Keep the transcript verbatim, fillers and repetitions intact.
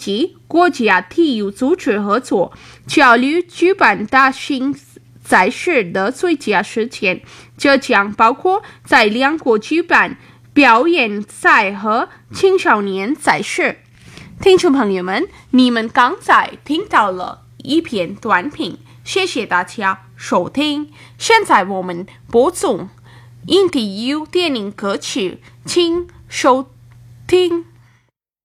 及国家体育组织合作，交流举办大型赛事的最佳时间，这将包括在两国举办表演赛和青少年赛事。听众朋友们，你们刚才听到了一篇短评，谢谢大家收听。现在我们播送印地语电影歌曲，请收听。